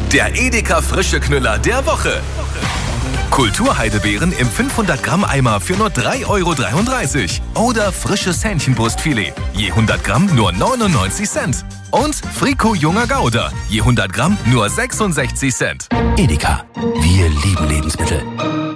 Der Edeka frische Knüller der Woche. Kulturheidebeeren im 500 Gramm Eimer für nur 3,33 €. Oder frisches Hähnchenbrustfilet. Je 100 Gramm nur 99 Cent. Und Frico junger Gouda. Je 100 Gramm nur 66 Cent. Edeka. Wir lieben Lebensmittel.